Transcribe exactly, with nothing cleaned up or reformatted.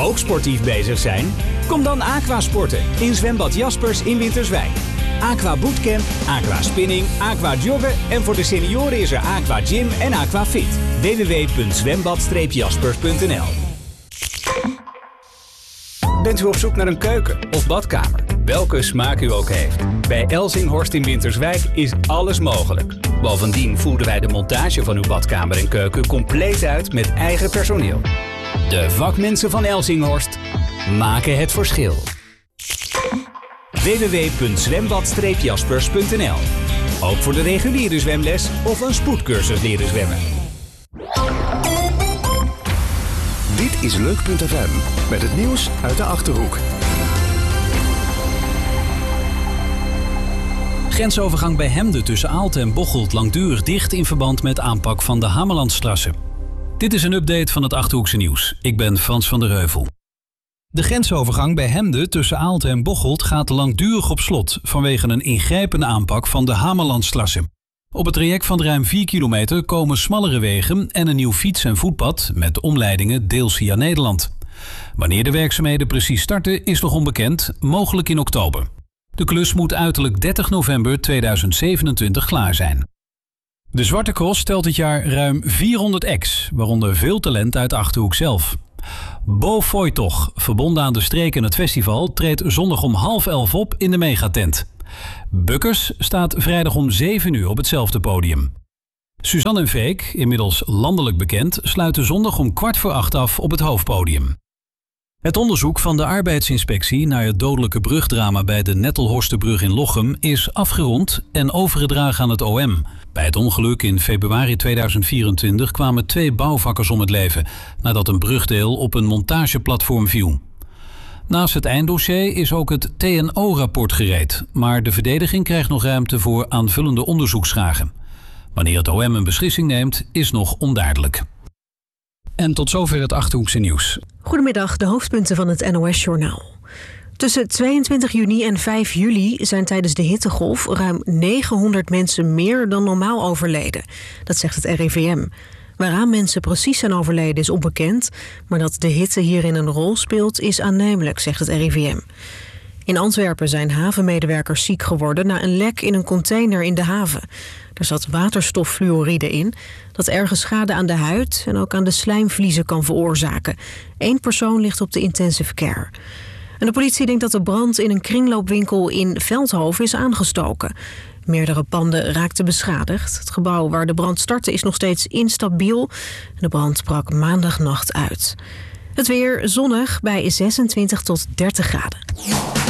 Ook sportief bezig zijn? Kom dan aquasporten in zwembad Jaspers in Winterswijk. Aqua Bootcamp, Aqua Spinning, Aqua Joggen en voor de senioren is er Aqua Gym en Aqua Fit. w w w punt zwembad jaspers punt n l. Bent u op zoek naar een keuken of badkamer? Welke smaak u ook heeft. Bij Elzinghorst in Winterswijk is alles mogelijk. Bovendien voeren wij de montage van uw badkamer en keuken compleet uit met eigen personeel. De vakmensen van Elzinghorst maken het verschil. w w w punt zwembad jaspers punt n l. Ook voor de reguliere zwemles of een spoedcursus leren zwemmen. Dit is leuk punt f m met het nieuws uit de Achterhoek. Grensovergang bij Hemden tussen Aalten en Bocholt langdurig dicht in verband met aanpak van de Hamelandstrasse. Dit is een update van het Achterhoekse nieuws. Ik ben Frans van der Heuvel. De grensovergang bij Hemden tussen Aalten en Bocholt gaat langdurig op slot vanwege een ingrijpende aanpak van de Hamelandstrasse. Op het traject van ruim vier kilometer komen smallere wegen en een nieuw fiets- en voetpad met omleidingen deels via Nederland. Wanneer de werkzaamheden precies starten is nog onbekend, mogelijk in oktober. De klus moet uiterlijk dertig november tweeduizend zevenentwintig klaar zijn. De Zwarte Cross telt dit jaar ruim vierhonderd acts, waaronder veel talent uit Achterhoek zelf. Bo Voitoch, verbonden aan de streek en het festival, treedt zondag om half elf op in de megatent. Bukkers staat vrijdag om zeven uur op hetzelfde podium. Suzanne en Freek, inmiddels landelijk bekend, sluiten zondag om kwart voor acht af op het hoofdpodium. Het onderzoek van de arbeidsinspectie naar het dodelijke brugdrama bij de Nettelhorsterbrug in Lochem is afgerond en overgedragen aan het O M. Bij het ongeluk in februari tweeduizend vierentwintig kwamen twee bouwvakkers om het leven nadat een brugdeel op een montageplatform viel. Naast het einddossier is ook het T N O-rapport gereed, maar de verdediging krijgt nog ruimte voor aanvullende onderzoeksvragen. Wanneer het O M een beslissing neemt, is nog onduidelijk. En tot zover het Achterhoekse nieuws. Goedemiddag, de hoofdpunten van het N O S-journaal. Tussen tweeëntwintig juni en vijf juli zijn tijdens de hittegolf ruim negenhonderd mensen meer dan normaal overleden. Dat zegt het R I V M. Waaraan mensen precies zijn overleden is onbekend, maar dat de hitte hierin een rol speelt is aannemelijk, zegt het R I V M. In Antwerpen zijn havenmedewerkers ziek geworden na een lek in een container in de haven. Er zat waterstoffluoride in, dat erge schade aan de huid en ook aan de slijmvliezen kan veroorzaken. Eén persoon ligt op de intensive care. En de politie denkt dat de brand in een kringloopwinkel in Veldhoven is aangestoken. Meerdere panden raakten beschadigd. Het gebouw waar de brand startte is nog steeds instabiel. De brand brak maandagnacht uit. Het weer zonnig bij zesentwintig tot dertig graden.